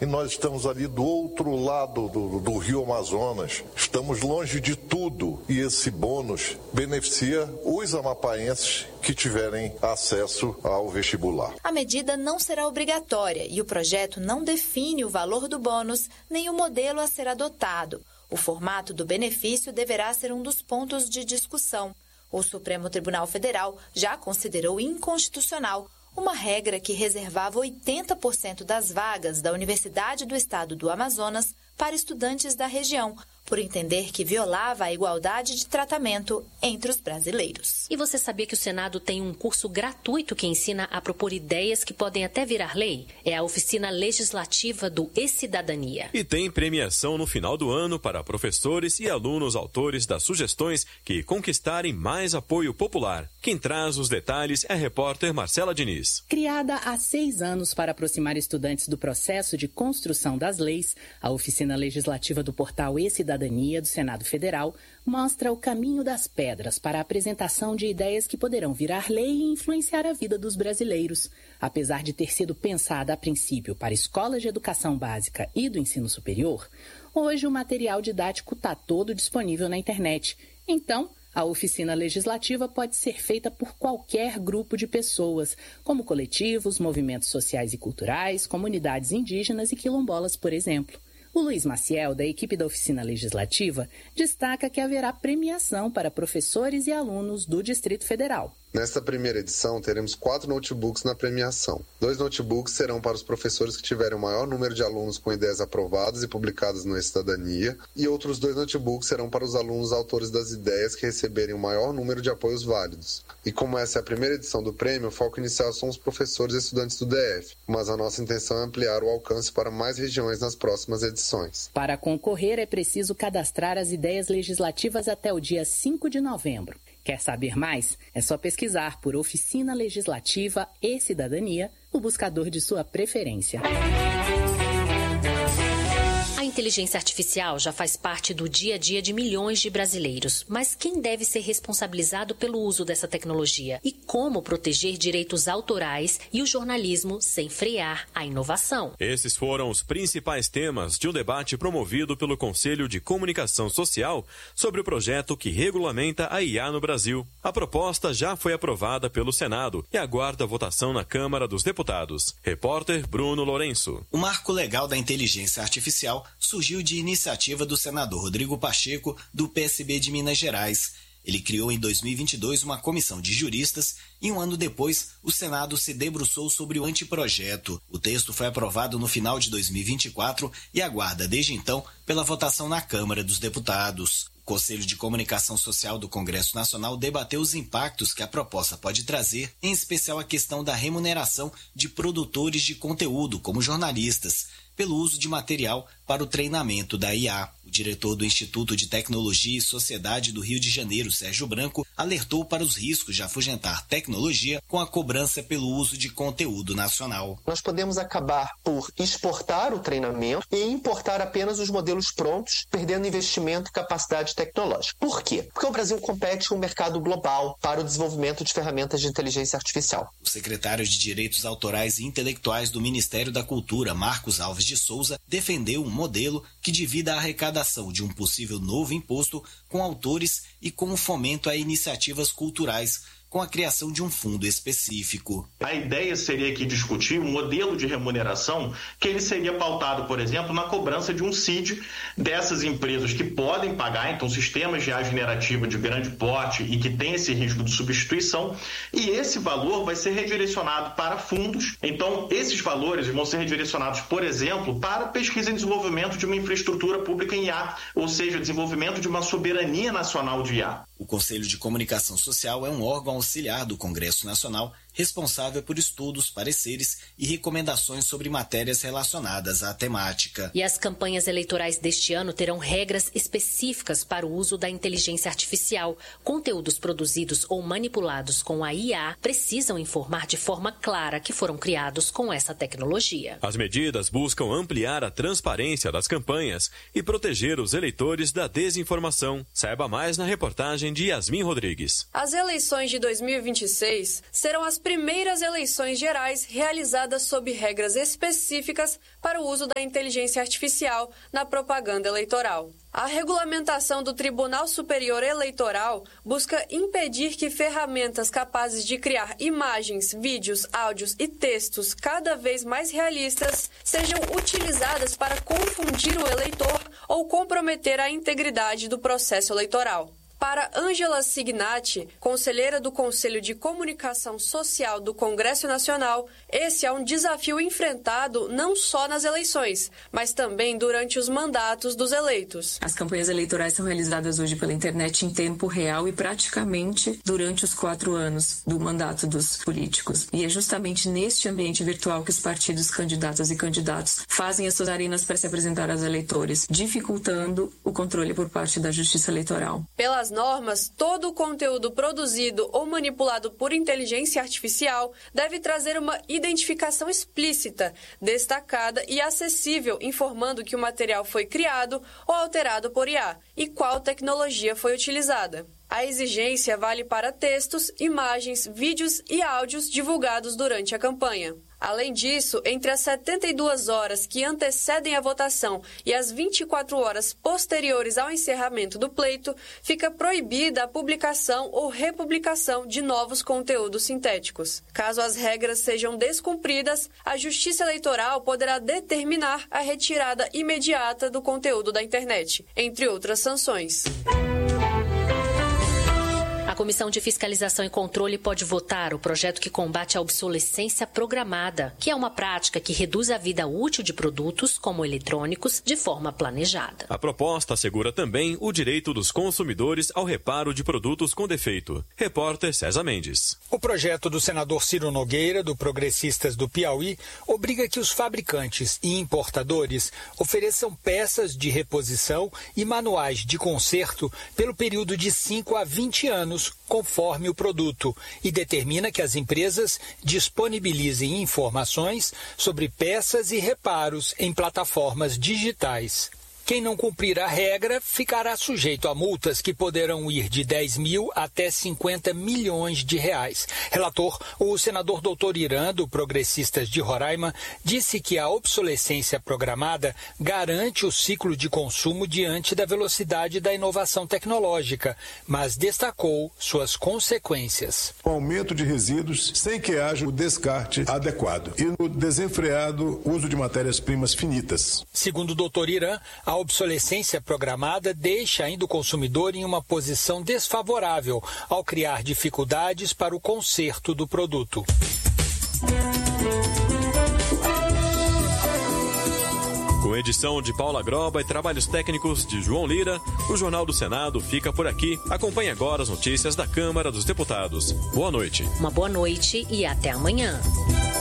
e nós estamos ali do outro lado do Rio Amazonas. Estamos longe de tudo e esse bônus beneficia os amapaenses que tiverem acesso ao vestibular. A medida não será obrigatória e o projeto não define o valor do bônus nem o modelo a ser adotado. O formato do benefício deverá ser um dos pontos de discussão. O Supremo Tribunal Federal já considerou inconstitucional uma regra que reservava 80% das vagas da Universidade do Estado do Amazonas para estudantes da região, por entender que violava a igualdade de tratamento entre os brasileiros. E você sabia que o Senado tem um curso gratuito que ensina a propor ideias que podem até virar lei? É a oficina legislativa do E-Cidadania. E tem premiação no final do ano para professores e alunos autores das sugestões que conquistarem mais apoio popular. Quem traz os detalhes é a repórter Marcela Diniz. Criada há 6 anos para aproximar estudantes do processo de construção das leis, a oficina legislativa do portal E-Cidadania do Senado Federal mostra o caminho das pedras para a apresentação de ideias que poderão virar lei e influenciar a vida dos brasileiros. Apesar de ter sido pensada a princípio para escolas de educação básica e do ensino superior, hoje o material didático está todo disponível na internet. Então, a oficina legislativa pode ser feita por qualquer grupo de pessoas, como coletivos, movimentos sociais e culturais, comunidades indígenas e quilombolas, por exemplo. O Luiz Maciel, da equipe da Oficina Legislativa, destaca que haverá premiação para professores e alunos do Distrito Federal. Nesta primeira edição, teremos 4 notebooks na premiação. 2 notebooks serão para os professores que tiverem o maior número de alunos com ideias aprovadas e publicadas no E-Cidadania, e outros 2 notebooks serão para os alunos autores das ideias que receberem o maior número de apoios válidos. E como essa é a primeira edição do prêmio, o foco inicial são os professores e estudantes do DF, mas a nossa intenção é ampliar o alcance para mais regiões nas próximas edições. Para concorrer, é preciso cadastrar as ideias legislativas até o dia 5 de novembro. Quer saber mais? É só pesquisar por Oficina Legislativa E-Cidadania, o buscador de sua preferência. A inteligência artificial já faz parte do dia a dia de milhões de brasileiros. Mas quem deve ser responsabilizado pelo uso dessa tecnologia? E como proteger direitos autorais e o jornalismo sem frear a inovação? Esses foram os principais temas de um debate promovido pelo Conselho de Comunicação Social sobre o projeto que regulamenta a IA no Brasil. A proposta já foi aprovada pelo Senado e aguarda votação na Câmara dos Deputados. Repórter Bruno Lourenço. O marco legal da inteligência artificial surgiu de iniciativa do senador Rodrigo Pacheco, do PSB de Minas Gerais. Ele criou em 2022 uma comissão de juristas e um ano depois o Senado se debruçou sobre o anteprojeto. O texto foi aprovado no final de 2024 e aguarda desde então pela votação na Câmara dos Deputados. O Conselho de Comunicação Social do Congresso Nacional debateu os impactos que a proposta pode trazer, em especial a questão da remuneração de produtores de conteúdo, como jornalistas, pelo uso de material para o treinamento da IA. O diretor do Instituto de Tecnologia e Sociedade do Rio de Janeiro, Sérgio Branco, alertou para os riscos de afugentar tecnologia com a cobrança pelo uso de conteúdo nacional. Nós podemos acabar por exportar o treinamento e importar apenas os modelos prontos, perdendo investimento e capacidade tecnológica. Por quê? Porque o Brasil compete com o mercado global para o desenvolvimento de ferramentas de inteligência artificial. O secretário de Direitos Autorais e Intelectuais do Ministério da Cultura, Marcos Alves de Souza, defendeu um modelo que divida a arrecadação de um possível novo imposto com autores e com o fomento a iniciativas culturais, com a criação de um fundo específico. A ideia seria aqui discutir um modelo de remuneração que ele seria pautado, por exemplo, na cobrança de um CID dessas empresas que podem pagar, então sistemas de IA generativa de grande porte e que tem esse risco de substituição, e esse valor vai ser redirecionado para fundos. Então, esses valores vão ser redirecionados, por exemplo, para pesquisa e desenvolvimento de uma infraestrutura pública em IA, ou seja, desenvolvimento de uma soberania nacional de IA. O Conselho de Comunicação Social é um órgão auxiliar do Congresso Nacional responsável por estudos, pareceres e recomendações sobre matérias relacionadas à temática. E as campanhas eleitorais deste ano terão regras específicas para o uso da inteligência artificial. Conteúdos produzidos ou manipulados com a IA precisam informar de forma clara que foram criados com essa tecnologia. As medidas buscam ampliar a transparência das campanhas e proteger os eleitores da desinformação. Saiba mais na reportagem de Yasmin Rodrigues. As eleições de 2026 serão as primeiras eleições gerais realizadas sob regras específicas para o uso da inteligência artificial na propaganda eleitoral. A regulamentação do Tribunal Superior Eleitoral busca impedir que ferramentas capazes de criar imagens, vídeos, áudios e textos cada vez mais realistas sejam utilizadas para confundir o eleitor ou comprometer a integridade do processo eleitoral. Para Ângela Signatti, conselheira do Conselho de Comunicação Social do Congresso Nacional, esse é um desafio enfrentado não só nas eleições, mas também durante os mandatos dos eleitos. As campanhas eleitorais são realizadas hoje pela internet em tempo real e praticamente durante os 4 anos do mandato dos políticos. E é justamente neste ambiente virtual que os partidos, candidatas e candidatos fazem as suas arenas para se apresentar aos eleitores, dificultando o controle por parte da Justiça Eleitoral. Pelas normas, todo o conteúdo produzido ou manipulado por inteligência artificial deve trazer uma identificação explícita, destacada e acessível, informando que o material foi criado ou alterado por IA e qual tecnologia foi utilizada. A exigência vale para textos, imagens, vídeos e áudios divulgados durante a campanha. Além disso, entre as 72 horas que antecedem a votação e as 24 horas posteriores ao encerramento do pleito, fica proibida a publicação ou republicação de novos conteúdos sintéticos. Caso as regras sejam descumpridas, a Justiça Eleitoral poderá determinar a retirada imediata do conteúdo da internet, entre outras sanções. A Comissão de Fiscalização e Controle pode votar o projeto que combate a obsolescência programada, que é uma prática que reduz a vida útil de produtos, como eletrônicos, de forma planejada. A proposta assegura também o direito dos consumidores ao reparo de produtos com defeito. Repórter César Mendes. O projeto do senador Ciro Nogueira, do Progressistas do Piauí, obriga que os fabricantes e importadores ofereçam peças de reposição e manuais de conserto pelo período de 5 a 20 anos, conforme o produto, e determina que as empresas disponibilizem informações sobre peças e reparos em plataformas digitais. Quem não cumprir a regra ficará sujeito a multas que poderão ir de 10 mil até 50 milhões de reais. Relator, o senador Dr. Irã, do Progressistas de Roraima, disse que a obsolescência programada garante o ciclo de consumo diante da velocidade da inovação tecnológica, mas destacou suas consequências. O aumento de resíduos sem que haja o descarte adequado e no desenfreado uso de matérias-primas finitas. Segundo o Dr. Irã, a obsolescência programada deixa ainda o consumidor em uma posição desfavorável ao criar dificuldades para o conserto do produto. Com edição de Paula Groba e trabalhos técnicos de João Lira, o Jornal do Senado fica por aqui. Acompanhe agora as notícias da Câmara dos Deputados. Boa noite. Uma boa noite e até amanhã.